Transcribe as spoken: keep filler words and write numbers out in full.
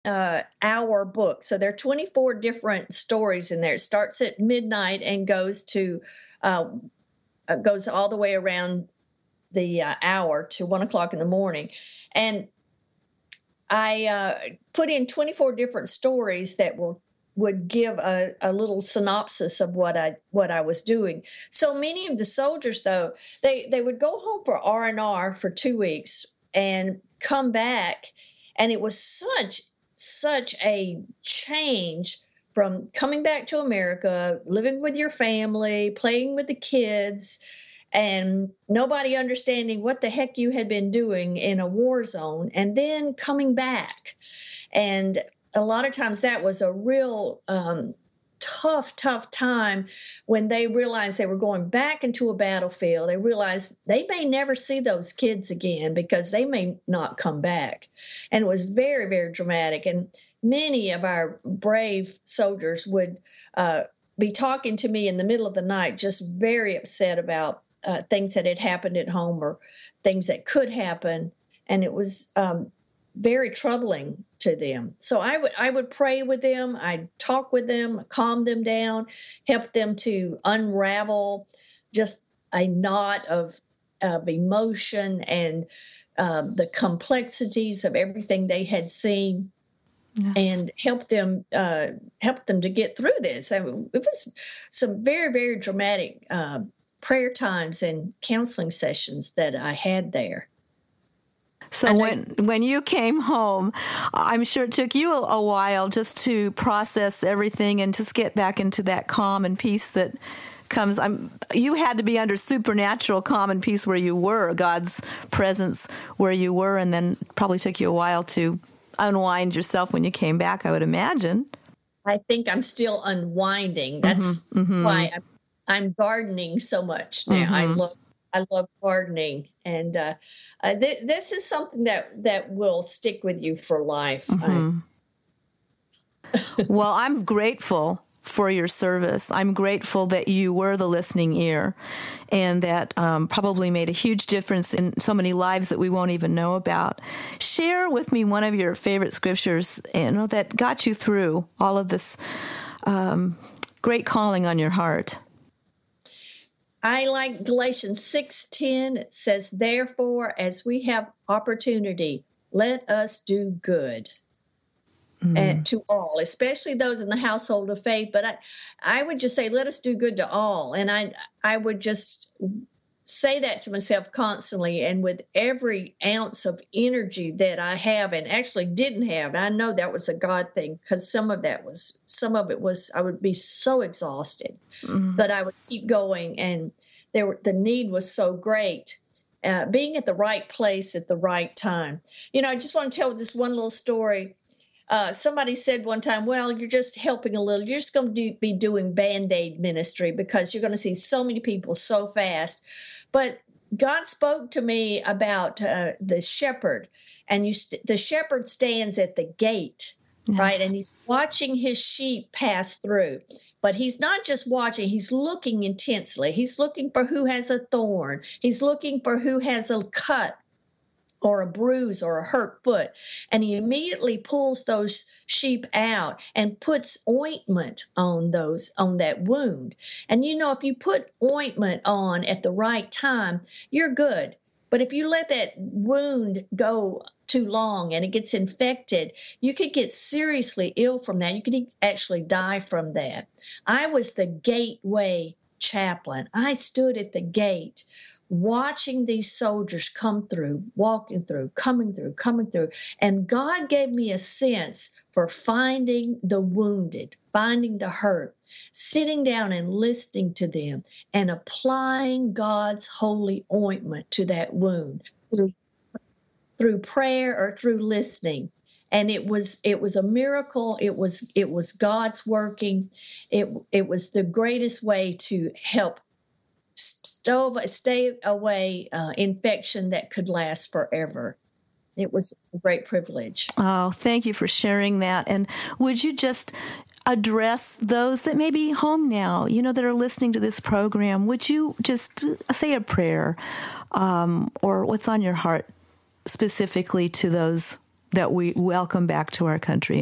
uh, hour book. So there are twenty-four different stories in there. It starts at midnight and goes to uh, uh, goes all the way around the uh, hour to one o'clock in the morning. And I uh, put in twenty-four different stories that will would give a, a little synopsis of what I what I was doing. So many of the soldiers, though, they, they would go home for R and R for two weeks and come back, and it was such such a change from coming back to America, living with your family, playing with the kids, and nobody understanding what the heck you had been doing in a war zone, and then coming back. And a lot of times that was a real um, tough, tough time when they realized they were going back into a battlefield. They realized they may never see those kids again because they may not come back. And it was very, very dramatic. And many of our brave soldiers would uh, be talking to me in the middle of the night, just very upset about uh, things that had happened at home or things that could happen. And it was um, very troubling to them. So I would I would pray with them. I'd talk with them, calm them down, help them to unravel just a knot of of emotion and um, the complexities of everything they had seen, yes. and help them uh, help them to get through this. I mean, it was some very, very dramatic uh, prayer times and counseling sessions that I had there. So and when I, when you came home, I'm sure it took you a, a while just to process everything and just get back into that calm and peace that comes. I'm, you had to be under supernatural calm and peace where you were, God's presence where you were, and then probably took you a while to unwind yourself when you came back, I would imagine. I think I'm still unwinding. That's mm-hmm, mm-hmm. why I'm, I'm gardening so much now. Mm-hmm. I love I love gardening, and uh, uh, th- this is something that, that will stick with you for life. Mm-hmm. Well, I'm grateful for your service. I'm grateful that you were the listening ear, and that um, probably made a huge difference in so many lives that we won't even know about. Share with me one of your favorite scriptures, you know, that got you through all of this um, great calling on your heart. I like Galatians six ten. It says, therefore, as we have opportunity, let us do good mm. uh, to all, especially those in the household of faith. But I, I would just say, let us do good to all. And I, I would just say that to myself constantly, and with every ounce of energy that I have and actually didn't have. I know that was a God thing, because some of that was, some of it was, I would be so exhausted, mm-hmm. but I would keep going, and there were, the need was so great. Uh, being at the right place at the right time. You know, I just want to tell this one little story. Uh, somebody said one time, well, you're just helping a little. You're just going to do, be doing Band-Aid ministry because you're going to see so many people so fast. But God spoke to me about uh, the shepherd, and you st- the shepherd stands at the gate, yes. right? And he's watching his sheep pass through. But he's not just watching, he's looking intensely. He's looking for who has a thorn. He's looking for who has a cut or a bruise or a hurt foot. And he immediately pulls those sheep out and puts ointment on those, on that wound. And you know, if you put ointment on at the right time, you're good. But if you let that wound go too long and it gets infected, you could get seriously ill from that. You could actually die from that. I was the gateway chaplain. I stood at the gate watching these soldiers come through, walking through, coming through, coming through. And God gave me a sense for finding the wounded, finding the hurt, sitting down and listening to them and applying God's holy ointment to that wound through, through prayer or through listening. And it was it was a miracle. It was it was God's working. It it was the greatest way to help Stove, stay away uh, infection that could last forever. It was a great privilege. Oh, thank you for sharing that. And would you just address those that may be home now, you know, that are listening to this program? Would you just say a prayer um, or what's on your heart specifically to those that we welcome back to our country.